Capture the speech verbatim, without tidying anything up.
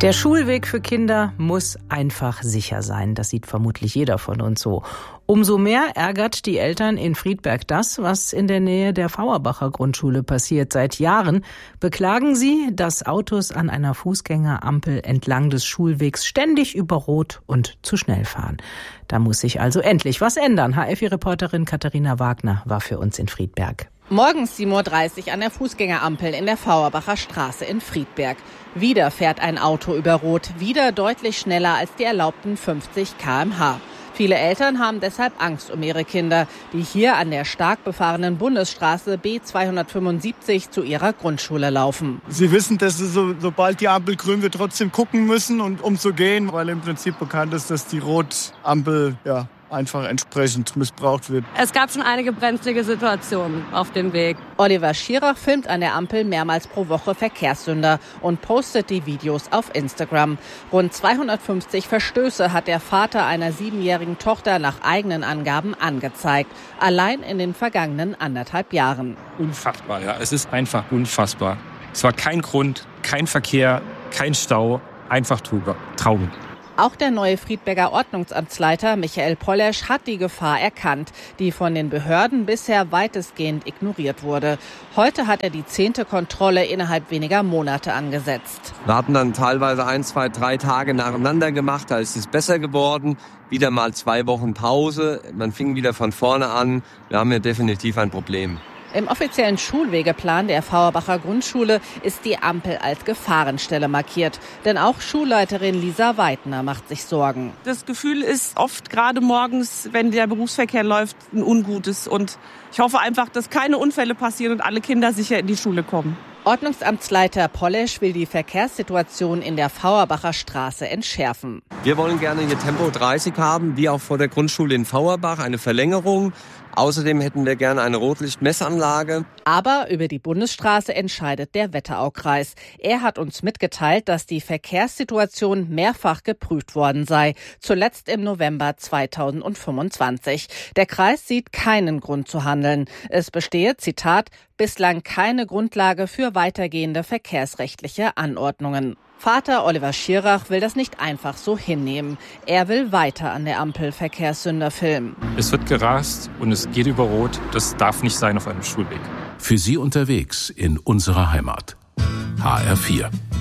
Der Schulweg für Kinder muss einfach sicher sein. Das sieht vermutlich jeder von uns so. Umso mehr ärgert die Eltern in Friedberg das, was in der Nähe der Fauerbacher Grundschule passiert. Seit Jahren beklagen sie, dass Autos an einer Fußgängerampel entlang des Schulwegs ständig über Rot und zu schnell fahren. Da muss sich also endlich was ändern. H F I-Reporterin Katharina Wagner war für uns in Friedberg. Morgens sieben Uhr dreißig an der Fußgängerampel in der Fauerbacher Straße in Friedberg. Wieder fährt ein Auto über Rot, wieder deutlich schneller als die erlaubten fünfzig Kilometer pro Stunde. Viele Eltern haben deshalb Angst um ihre Kinder, die hier an der stark befahrenen Bundesstraße B zweihundertfünfundsiebzig zu ihrer Grundschule laufen. Sie wissen, dass sie, so, sobald die Ampel grün wird, trotzdem gucken müssen und um zu gehen, weil im Prinzip bekannt ist, dass die Rotampel ja einfach entsprechend missbraucht wird. Es gab schon einige brenzlige Situationen auf dem Weg. Oliver Schirach filmt an der Ampel mehrmals pro Woche Verkehrssünder und postet die Videos auf Instagram. Rund zweihundertfünfzig Verstöße hat der Vater einer siebenjährigen Tochter nach eigenen Angaben angezeigt. Allein in den vergangenen anderthalb Jahren. Unfassbar, ja. Es ist einfach unfassbar. Es war kein Grund, kein Verkehr, kein Stau, einfach Trauben. Auch der neue Friedberger Ordnungsamtsleiter Michael Polesch hat die Gefahr erkannt, die von den Behörden bisher weitestgehend ignoriert wurde. Heute hat er die zehnte Kontrolle innerhalb weniger Monate angesetzt. Wir hatten dann teilweise ein, zwei, drei Tage nacheinander gemacht, da ist es besser geworden. Wieder mal zwei Wochen Pause, man fing wieder von vorne an. Wir haben hier definitiv ein Problem. Im offiziellen Schulwegeplan der Fauerbacher Grundschule ist die Ampel als Gefahrenstelle markiert. Denn auch Schulleiterin Lisa Weidner macht sich Sorgen. Das Gefühl ist oft gerade morgens, wenn der Berufsverkehr läuft, ein ungutes. Und ich hoffe einfach, dass keine Unfälle passieren und alle Kinder sicher in die Schule kommen. Ordnungsamtsleiter Polesch will die Verkehrssituation in der Fauerbacher Straße entschärfen. Wir wollen gerne hier Tempo dreißig haben, wie auch vor der Grundschule in Fauerbach, eine Verlängerung. Außerdem hätten wir gerne eine Rotlichtmessanlage. Aber über die Bundesstraße entscheidet der Wetteraukreis. Er hat uns mitgeteilt, dass die Verkehrssituation mehrfach geprüft worden sei. Zuletzt im November zweitausendfünfundzwanzig. Der Kreis sieht keinen Grund zu handeln. Es bestehe, Zitat, bislang keine Grundlage für weitergehende verkehrsrechtliche Anordnungen. Vater Oliver Schirach will das nicht einfach so hinnehmen. Er will weiter an der Ampel Verkehrssünder filmen. Es wird gerast und es geht über Rot. Das darf nicht sein auf einem Schulweg. Für Sie unterwegs in unserer Heimat. H R vier.